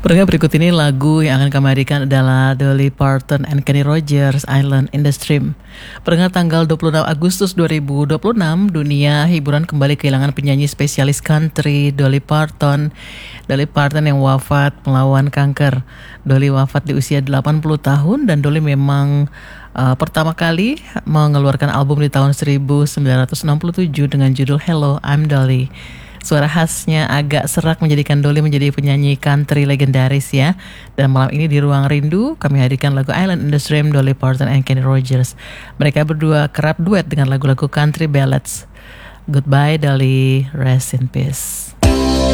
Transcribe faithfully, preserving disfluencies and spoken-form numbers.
Pendengar, berikut ini lagu yang akan kami hadirkan adalah Dolly Parton and Kenny Rogers, Island in the Stream. Pendengar, tanggal dua puluh enam Agustus dua ribu dua puluh enam, dunia hiburan kembali kehilangan penyanyi spesialis country Dolly Parton. Dolly Parton yang wafat melawan kanker. Dolly wafat di usia delapan puluh tahun dan Dolly memang uh, pertama kali mengeluarkan album di tahun seribu sembilan ratus enam puluh tujuh dengan judul Hello, I'm Dolly. Suara khasnya agak serak menjadikan Dolly menjadi penyanyi country legendaris ya. Dan malam ini di Ruang Rindu kami hadirkan lagu Island in the Stream, Dolly Parton and Kenny Rogers. Mereka berdua kerap duet dengan lagu-lagu country ballads. Goodbye Dolly, rest in peace.